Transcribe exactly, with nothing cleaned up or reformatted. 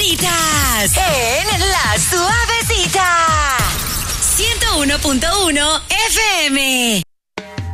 favoritas en La Suavecita. ciento uno punto uno F M.